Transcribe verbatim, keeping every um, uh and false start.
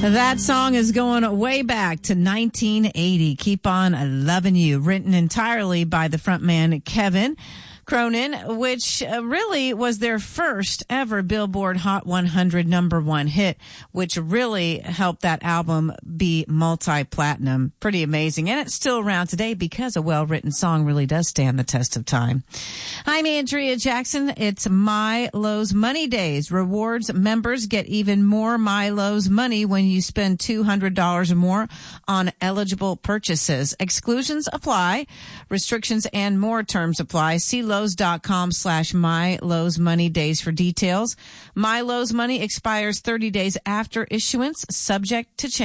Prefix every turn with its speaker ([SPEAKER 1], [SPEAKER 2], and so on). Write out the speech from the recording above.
[SPEAKER 1] That song is going way back to nineteen eighty. Keep on Loving You, written entirely by the frontman Kevin Cronin, which uh, really was their first ever Billboard Hot one hundred number one hit, which really helped that album be multi-platinum. Pretty amazing. And it's still around today because a well-written song really does stand the test of time. I'm Andrea Jackson. It's Milo's Money Days. Rewards members get even more Milo's money when you spend two hundred dollars or more on eligible purchases. Exclusions apply. Restrictions and more terms apply. See Lowe's.com slash Milo's Money Days for details. Milo's Money expires thirty days after issuance, subject to change.